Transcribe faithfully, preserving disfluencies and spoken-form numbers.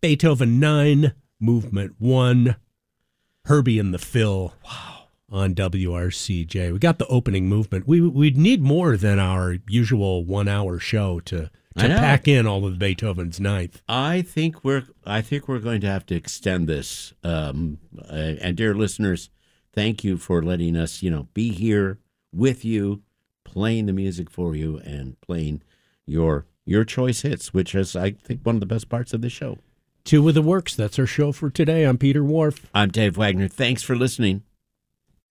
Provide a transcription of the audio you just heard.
Beethoven nine, Movement one, Herbie and the Phil. Wow. On W R C J. We got the opening movement. We, we'd need more than our usual one-hour show to, to pack in all of Beethoven's ninth. I think we're I think we're going to have to extend this. Um, uh, and dear listeners, thank you for letting us, you know, be here with you, playing the music for you, and playing your your choice hits, which is, I think, one of the best parts of the show. Two of the Works. That's our show for today. I'm Peter Wharf. I'm Dave Wagner. Thanks for listening.